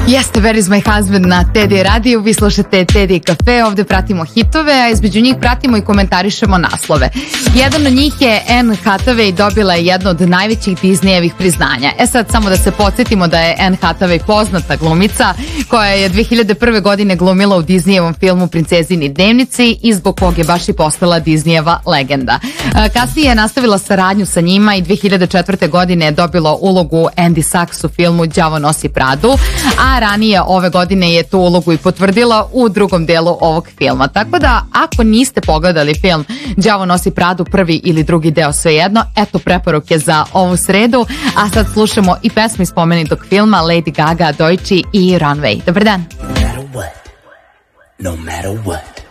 Jeste, Where is my husband na Teddy radiju, vi slušate Teddy Cafe, ovde pratimo hitove, a između njih pratimo i komentarišemo naslove. Jedan od njih je Anne Hathaway, dobila je jedno od najvećih Disneyevih priznanja. Sad samo da se podsjetimo da je Anne Hathaway poznata glumica koja je 2001. godine glumila u Disneyevom filmu Princezini dnevnici i zbog kog je baš i postala Disneyeva legenda. Kasnije je nastavila saradnju sa njima i 2004. godine je dobila ulogu Andy Sachs u filmu Đavo nosi Pradu, a ranije ove godine je tu ulogu i potvrdila u drugom delu ovog filma. Tako da, ako niste pogledali film Đavo nosi Pradu, prvi ili drugi deo, svejedno, eto preporuke za ovu sredu, a sad slušamo i pesmu iz spomenutog filma Lady Gaga, Deutsche i Runway. Dobar dan. No matter what.